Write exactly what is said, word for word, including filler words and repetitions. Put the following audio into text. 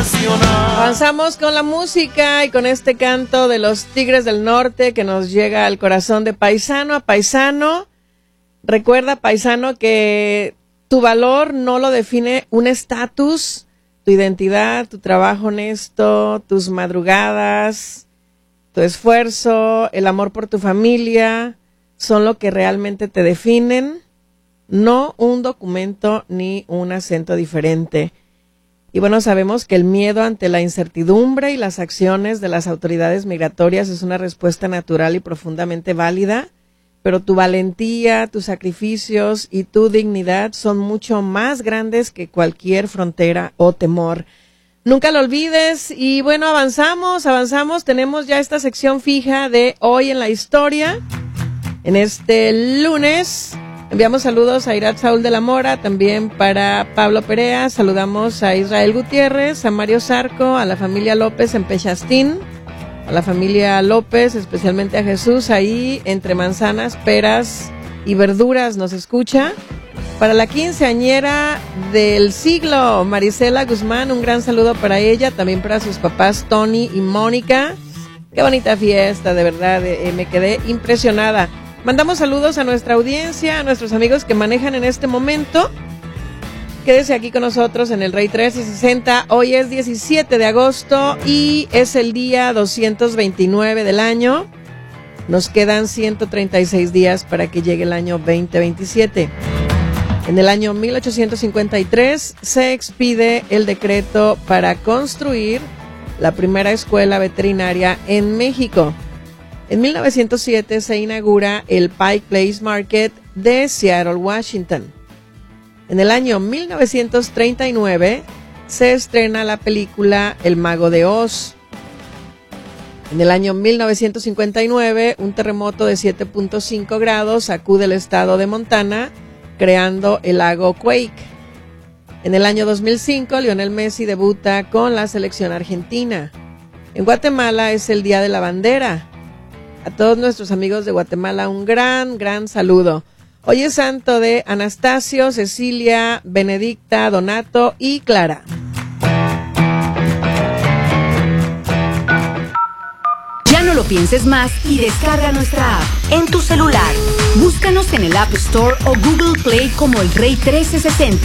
nacional. Avanzamos con la música y con este canto de los Tigres del Norte que nos llega al corazón de paisano a paisano. Recuerda, paisano, que tu valor no lo define un estatus, tu identidad, tu trabajo honesto, tus madrugadas, tu esfuerzo, el amor por tu familia, son lo que realmente te definen, no un documento ni un acento diferente. Y bueno, sabemos que el miedo ante la incertidumbre y las acciones de las autoridades migratorias es una respuesta natural y profundamente válida, pero tu valentía, tus sacrificios y tu dignidad son mucho más grandes que cualquier frontera o temor. Nunca lo olvides. Y bueno, avanzamos, avanzamos. Tenemos ya esta sección fija de Hoy en la Historia. En este lunes enviamos saludos a Irat Saúl de la Mora, también para Pablo Perea. Saludamos a Israel Gutiérrez, a Mario Zarco, a la familia López en Pechastín, a la familia López, especialmente a Jesús, ahí entre manzanas, peras y verduras nos escucha. Para la quinceañera del siglo, Marisela Guzmán, un gran saludo para ella, también para sus papás Tony y Mónica. Qué bonita fiesta, de verdad, eh, me quedé impresionada. Mandamos saludos a nuestra audiencia, a nuestros amigos que manejan en este momento. Quédese aquí con nosotros en el Rey trescientos sesenta. Hoy es diecisiete de agosto y es el día doscientos veintinueve del año. Nos quedan ciento treinta y seis días para que llegue el año veinte veintisiete. En el año mil ochocientos cincuenta y tres se expide el decreto para construir la primera escuela veterinaria en México. En mil novecientos siete se inaugura el Pike Place Market de Seattle, Washington. En el año mil novecientos treinta y nueve se estrena la película El Mago de Oz. En el año mil novecientos cincuenta y nueve, un terremoto de siete punto cinco grados sacude el estado de Montana, creando el lago Quake. En el año dos mil cinco, Lionel Messi debuta con la selección argentina. En Guatemala es el Día de la Bandera. A todos nuestros amigos de Guatemala, un gran, gran saludo. Hoy es santo de Anastasio, Cecilia, Benedicta, Donato y Clara. Ya no lo pienses más y descarga nuestra app en tu celular. Búscanos en el App Store o Google Play como el Rey trece sesenta.